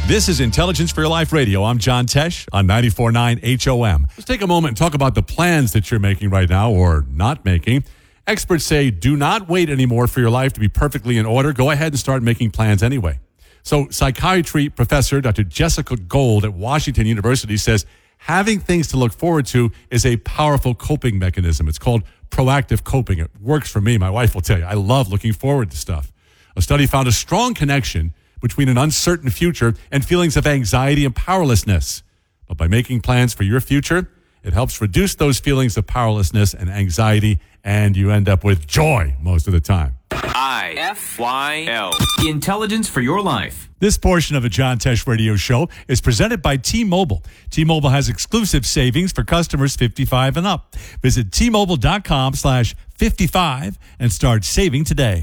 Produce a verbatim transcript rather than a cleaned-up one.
This is Intelligence for Your Life Radio. I'm John Tesh on ninety-four point nine H O M. Let's take a moment and talk about the plans that you're making right now or not making. Experts say do not wait anymore for your life to be perfectly in order. Go ahead and start making plans anyway. So psychiatry professor Doctor Jessica Gold at Washington University says having things to look forward to is a powerful coping mechanism. It's called proactive coping. It works for me. My wife will tell you. I love looking forward to stuff. A study found a strong connection between an uncertain future and feelings of anxiety and powerlessness. But by making plans for your future, it helps reduce those feelings of powerlessness and anxiety, and you end up with joy most of the time. I F Y L. Intelligence for Your Life. This portion of the John Tesh Radio Show is presented by T-Mobile. T-Mobile has exclusive savings for customers fifty-five and up. Visit T Mobile dot com slash fifty-five and start saving today.